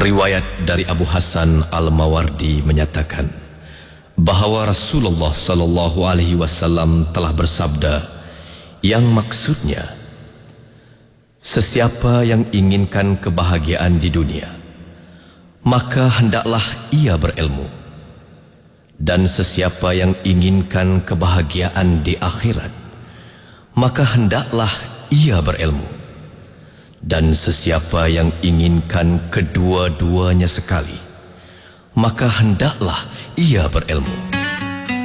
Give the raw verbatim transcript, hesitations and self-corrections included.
Riwayat dari Abu Hasan Al-Mawardi menyatakan bahawa Rasulullah sallallahu alaihi wasallam telah bersabda, yang maksudnya, sesiapa yang inginkan kebahagiaan di dunia, maka hendaklah ia berilmu, dan sesiapa yang inginkan kebahagiaan di akhirat, maka hendaklah ia berilmu, dan sesiapa yang inginkan kedua-duanya sekali, maka hendaklah ia berilmu.